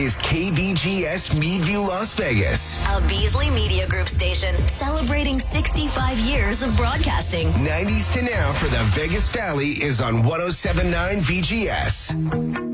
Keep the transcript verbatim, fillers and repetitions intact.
is K V G S Meadview, Las Vegas. A Beasley Media Group station celebrating sixty-five years of broadcasting. nineties to now for the Vegas Valley is on one oh seven point nine V G S.